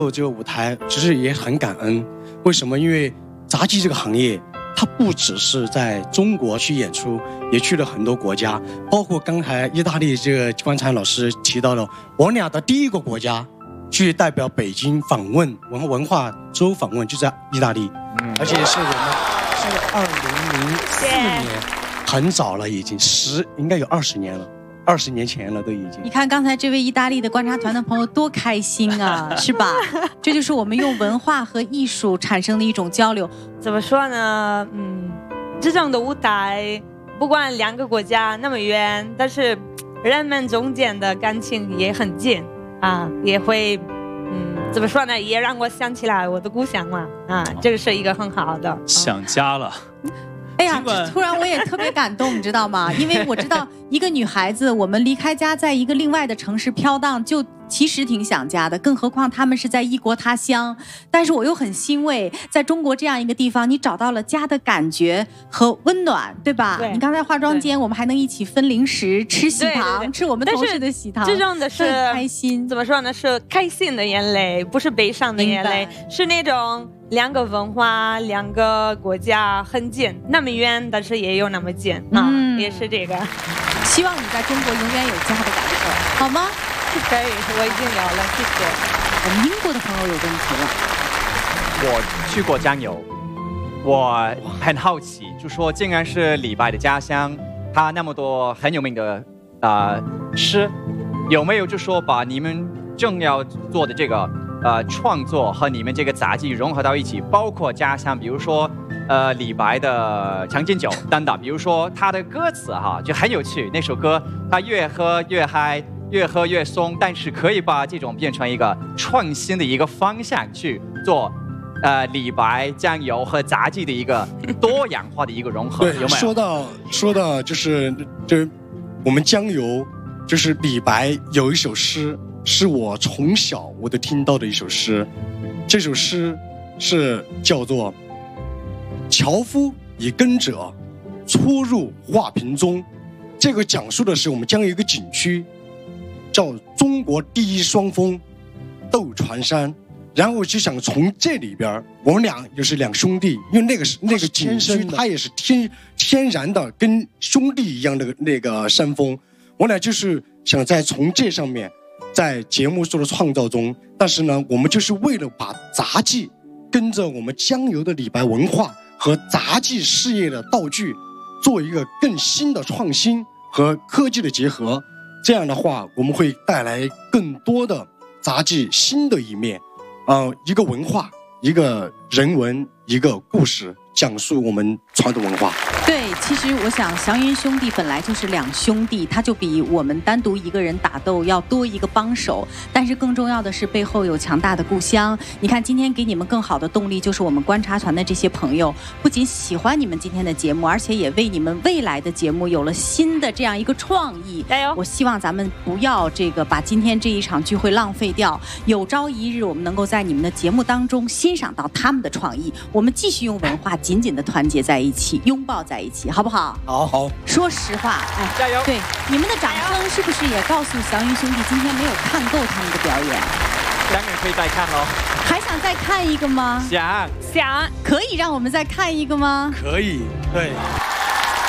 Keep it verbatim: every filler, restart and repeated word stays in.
这个舞台其实也很感恩，为什么？因为杂技这个行业，它不只是在中国去演出，也去了很多国家，包括刚才意大利这个关禅老师提到了，我俩的第一个国家去代表北京访问文文化周访问，就在意大利，嗯，而且是我们是二零零四年，很早了，已经十应该有二十年了。二十年前了，都已经。 你看刚才这位意大利的观察团的朋友多开心啊，是吧？这就是我们用文化和艺术产生的一种交流。 怎么说呢？嗯，这种的舞台，不管两个国家那么远，但是人们中间的感情也很近啊，也会，嗯，怎么说呢？也让我想起来我的故乡嘛，啊，这个是一个很好的。 想家了。 哎呀，突然我也特别感动，你知道吗？因为我知道一个女孩子，我们离开家，在一个另外的城市飘荡，就其实挺想家的，更何况他们是在异国他乡。但是我又很欣慰，在中国这样一个地方，你找到了家的感觉和温暖，对吧？对，你刚才化妆间，我们还能一起分零食、吃喜糖，对对对，吃我们同事的喜糖， 这种的是开心。 怎么说呢？是开心的眼泪，不是悲伤的眼泪，是那种两个文化、两个国家很近，那么远，但是也有那么近啊，嗯，也是这个。 希望你在中国永远有家的感受，好吗？ 可以，我已经有了，谢谢。 我们英国的朋友有问题了。 我去过江油，我很好奇，就说竟然是李白的家乡，他那么多很有名的呃诗，有没有就说把你们正要做的这个呃创作和你们这个杂技融合到一起，包括家乡，比如说呃李白的《将进酒》等等，比如说他的歌词哈就很有趣，那首歌他越喝越嗨。越喝越松，但是可以把这种变成一个创新的一个方向去做，呃，李白、酱油和杂技的一个多样化的一个融合，有没有？ 说到说到就是就我们江油，就是李白有一首诗，是我从小我都听到的一首诗，这首诗是叫做“樵夫以耕者，初入画屏中”，这个讲述的是我们江油一个景区。叫中国第一双峰斗船山，然后就想从这里边，我们俩就是两兄弟，因为那个是那个景区，它也是天天然的，跟兄弟一样的那个山峰，我俩就是想在从这上面，在节目做的创造中，但是呢，我们就是为了把杂技跟着我们江油的李白文化和杂技事业的道具，做一个更新的创新和科技的结合。这样的话，我们会带来更多的杂技新的一面，呃，一个文化，一个人文，一个故事，讲述我们传统文化。 对，其实我想祥云兄弟本来就是两兄弟，他就比我们单独一个人打斗要多一个帮手，但是更重要的是背后有强大的故乡。你看今天给你们更好的动力，就是我们观察团的这些朋友，不仅喜欢你们今天的节目，而且也为你们未来的节目有了新的这样一个创意。 加油！ 我希望咱们不要这个把今天这一场聚会浪费掉，有朝一日我们能够在你们的节目当中欣赏到他们的创意，我们继续用文化紧紧的团结在一起，拥抱在一起，好不好？ 好好。 说实话，哎， 加油！ 对，你们的掌声是不是也告诉祥云兄弟今天没有看够他们的表演？ 当然可以再看喽。 还想再看一个吗？ 想想， 可以让我们再看一个吗？ 可以，对。